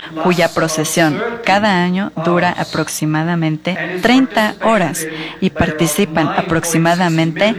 cuya procesión cada año dura aproximadamente 30 horas y participan aproximadamente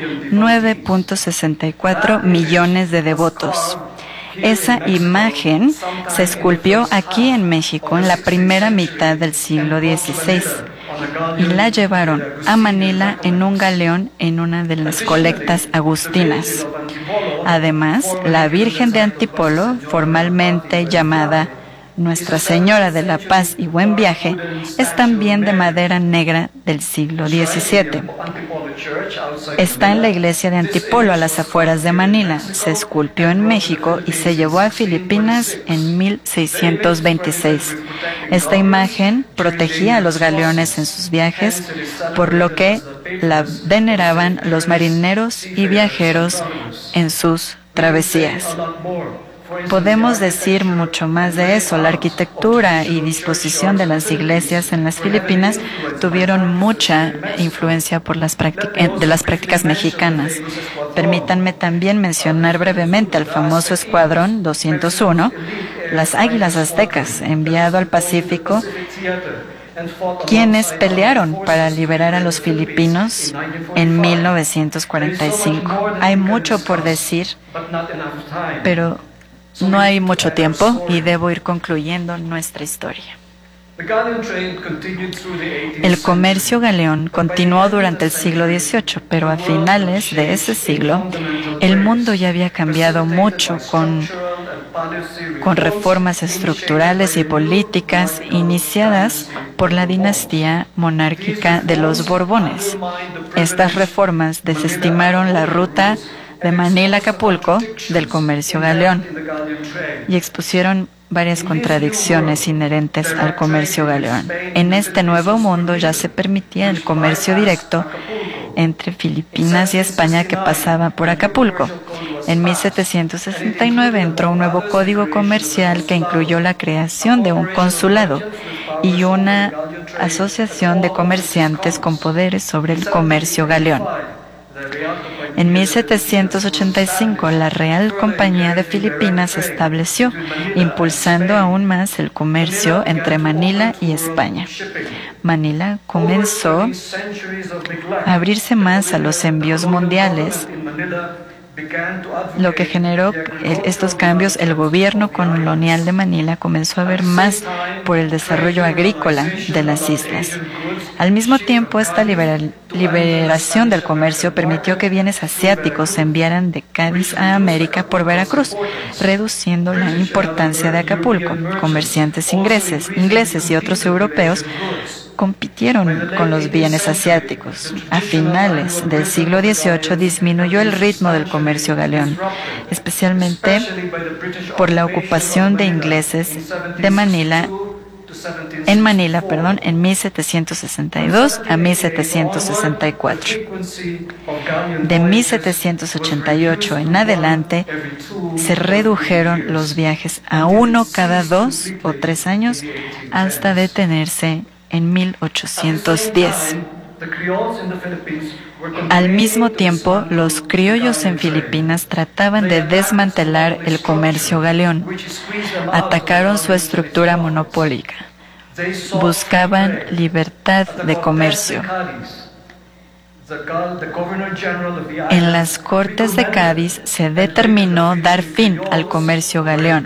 9.64 millones de devotos. Esa imagen se esculpió aquí en México en la primera mitad del siglo XVI y la llevaron a Manila en un galeón en una de las colectas agustinas. Además, la Virgen de Antipolo, formalmente llamada Nuestra Señora de la Paz y Buen Viaje, es también de madera negra del siglo XVII. Está en la iglesia de Antipolo, a las afueras de Manila. Se esculpió en México y se llevó a Filipinas en 1626. Esta imagen protegía a los galeones en sus viajes, por lo que la veneraban los marineros y viajeros en sus travesías. Podemos decir mucho más de eso. La arquitectura y disposición de las iglesias en las Filipinas tuvieron mucha influencia de las prácticas mexicanas. Permítanme también mencionar brevemente al famoso Escuadrón 201, las Águilas Aztecas, enviado al Pacífico, quienes pelearon para liberar a los filipinos en 1945. Hay mucho por decir, pero no hay mucho tiempo y debo ir concluyendo nuestra historia. El comercio galeón continuó durante el siglo XVIII, pero a finales de ese siglo el mundo ya había cambiado mucho con reformas estructurales y políticas iniciadas por la dinastía monárquica de los Borbones. Estas reformas desestimaron la ruta de Manila a Acapulco del comercio galeón y expusieron varias contradicciones inherentes al comercio galeón. En este nuevo mundo ya se permitía el comercio directo entre Filipinas y España que pasaba por Acapulco. En 1769 entró un nuevo código comercial que incluyó la creación de un consulado y una asociación de comerciantes con poderes sobre el comercio galeón. En 1785, la Real Compañía de Filipinas se estableció, impulsando aún más el comercio entre Manila y España. Manila comenzó a abrirse más a los envíos mundiales, lo que generó estos cambios. El gobierno colonial de Manila comenzó a ver más por el desarrollo agrícola de las islas. Al mismo tiempo, esta liberación del comercio permitió que bienes asiáticos se enviaran de Cádiz a América por Veracruz, reduciendo la importancia de Acapulco. Comerciantes ingleses y otros europeos compitieron con los bienes asiáticos. A finales del siglo XVIII disminuyó el ritmo del comercio galeón, especialmente por la ocupación de ingleses de Manila en 1762 a 1764. De 1788 en adelante se redujeron los viajes a uno cada 2 o 3 años hasta detenerse en 1810. Al mismo tiempo, los criollos en Filipinas trataban de desmantelar el comercio galeón. Atacaron su estructura monopólica. Buscaban libertad de comercio. En las Cortes de Cádiz se determinó dar fin al comercio galeón.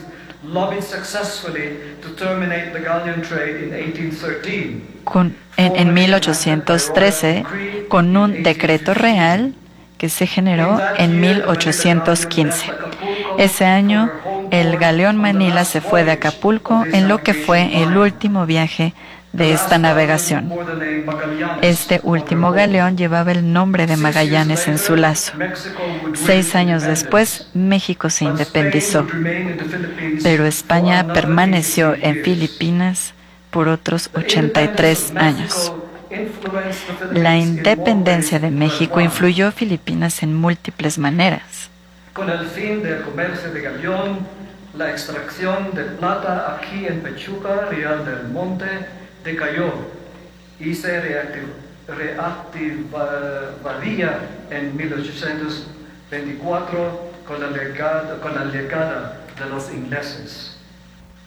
En 1813, con un decreto real que se generó en 1815. Ese año, el galeón Manila se fue de Acapulco en lo que fue el último viaje de esta navegación. Este último galeón llevaba el nombre de Magallanes en su lazo. 6 años después, México se independizó, pero España permaneció en Filipinas por otros 83 años. La independencia de México influyó a Filipinas en múltiples maneras. Con el fin del comercio de galeón, la extracción de plata aquí en Pechuga, Real del Monte, decayó y se reactivaría en 1824 con la llegada de los ingleses.